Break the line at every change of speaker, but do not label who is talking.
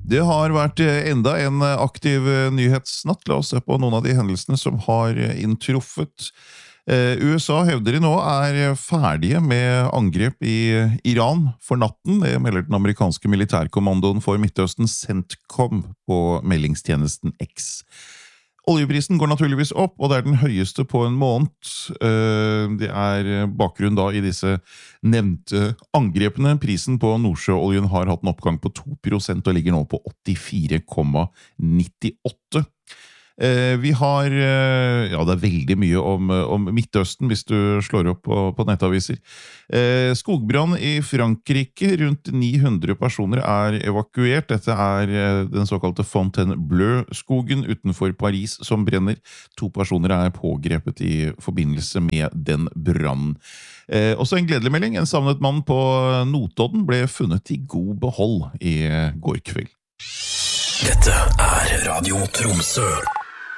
Det har vært enda en aktiv nyhetsnatt. La oss se på noen av de hendelsene som har inntruffet. USA hevder de nå ferdige med angrep i Iran for natten. Det melder den amerikanske militærkommandoen for Midtøsten CENTCOM på meldingstjenesten X. Oljeprisen går naturligvis opp, og det den høyeste på en måned. Det bakgrunn da i disse nevnte angrepene. Prisen på Nordsjøoljen har hatt en oppgang på 2% og ligger nå på 84,98. Vi har, det veldig mye om Midtøsten hvis du slår opp på nettaviser. Skogbrann i Frankrike, rundt 900 personer evakuert. Dette den såkalte Fontainebleau-skogen utenfor Paris som brenner. 2 personer pågrepet i forbindelse med den brannen. Også en gledelig melding. En savnet mann på Notodden ble funnet i god behold i går kveld.
Dette Radio Tromsø.